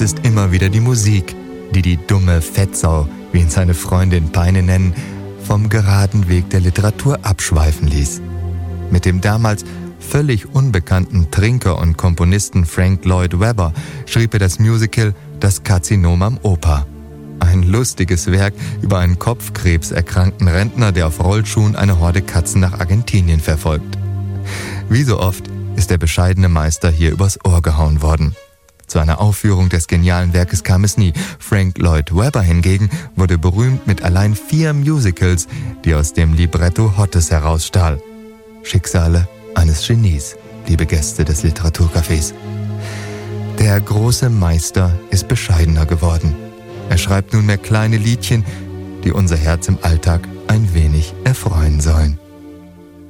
Es ist immer wieder die Musik, die die dumme Fettsau, wie ihn seine Freundin Peine nennen, vom geraden Weg der Literatur abschweifen ließ. Mit dem damals völlig unbekannten Trinker und Komponisten Frank Lloyd Webber schrieb er das Musical »Das Karzinom am Oper«. Ein lustiges Werk über einen kopfkrebserkrankten Rentner, der auf Rollschuhen eine Horde Katzen nach Argentinien verfolgt. Wie so oft ist der bescheidene Meister hier übers Ohr gehauen worden. Zu einer Aufführung des genialen Werkes kam es nie. Frank Lloyd Webber hingegen wurde berühmt mit allein 4 Musicals, die aus dem Libretto Hottes herausstahl. Schicksale eines Genies, liebe Gäste des Literaturcafés. Der große Meister ist bescheidener geworden. Er schreibt nunmehr kleine Liedchen, die unser Herz im Alltag ein wenig erfreuen sollen.